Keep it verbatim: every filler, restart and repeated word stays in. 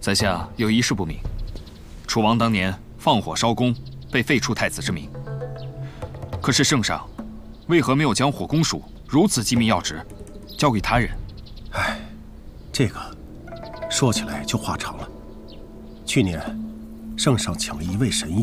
在下有一事不明：楚王当年放火烧宫，被废黜太子之名。可是圣上为何没有将火攻蜀如此机密要职交给他人？ 哎，这个说起来就话长了。去年，圣上请了一位神医